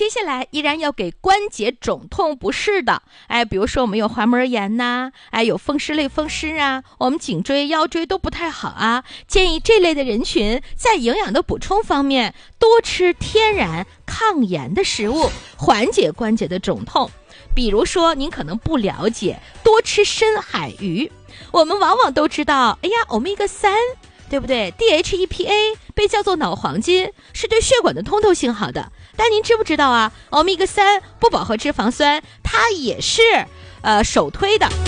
接下来依然要给关节肿痛不适的，比如说我们有滑膜炎呐，有风湿类风湿啊，我们颈椎腰椎都不太好啊，建议这类的人群在营养的补充方面多吃天然抗炎的食物，缓解关节的肿痛。比如说您可能不了解，多吃深海鱼。我们往往都知道欧米伽3，对不对？ DHEPA 被叫做脑黄金，是对血管的通透性好的。但您知不知道啊，欧米伽3不饱和脂肪酸它也是首推的，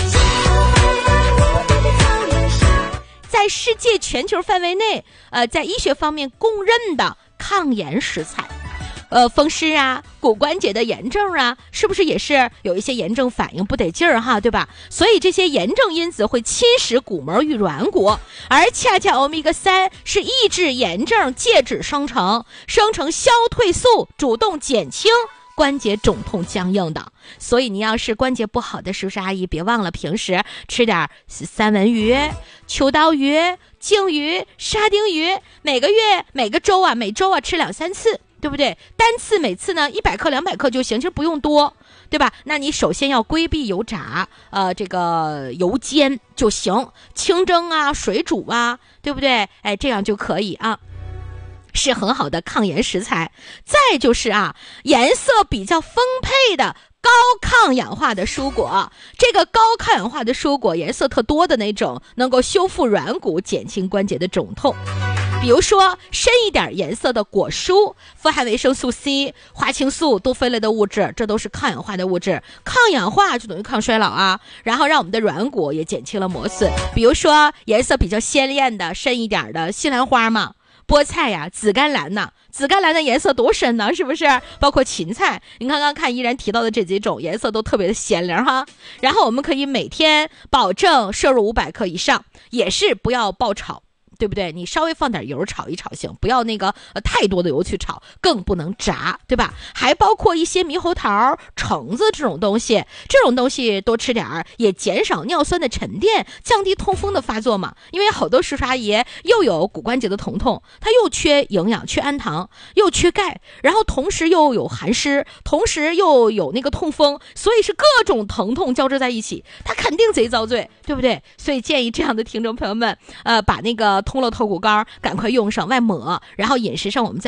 在世界全球范围内在医学方面公认的抗炎食材。风湿啊，骨关节的炎症啊，是不是也是有一些炎症反应不得劲儿哈，对吧？所以这些炎症因子会侵蚀骨膜与软骨，而恰恰欧米伽3是抑制炎症介质生成消退素，主动减轻关节肿痛僵硬的。所以你要是关节不好的叔叔阿姨，别忘了平时吃点三文鱼、秋刀鱼、鲸鱼、沙丁鱼，每个周啊，每周啊吃2-3次，对不对？单次每次呢100克200克就行，其实不用多，对吧？那你首先要规避油炸，这个油煎就行，清蒸啊、水煮啊，对不对？这样就可以啊，是很好的抗炎食材。再就是颜色比较丰沛的高抗氧化的蔬果，这个高抗氧化的蔬果颜色特多的那种，能够修复软骨，减轻关节的肿痛。比如说深一点颜色的果蔬，富含维生素 C、花青素、多酚类的物质，这都是抗氧化的物质。抗氧化就等于抗衰老啊，然后让我们的软骨也减轻了磨损。比如说颜色比较鲜艳的深一点的西兰花嘛，菠菜呀、紫甘蓝呐，紫甘蓝的颜色多深呢，是不是？包括芹菜，你刚刚看依然提到的这几种颜色都特别的鲜亮哈。然后我们可以每天保证摄入500克以上，也是不要爆炒，对不对？你稍微放点油炒一炒行，不要那个太多的油去炒，更不能炸，对吧？还包括一些猕猴桃、橙子这种东西多吃点儿，也减少尿酸的沉淀，降低痛风的发作嘛。因为好多叔叔阿姨又有骨关节的疼痛，他又缺营养，缺氨糖，又缺钙，然后同时又有寒湿，同时又有那个痛风，所以是各种疼痛交织在一起，他肯定贼遭罪，对不对？所以建议这样的听众朋友们把那个通络透骨膏赶快用上，外抹，然后饮食上我们再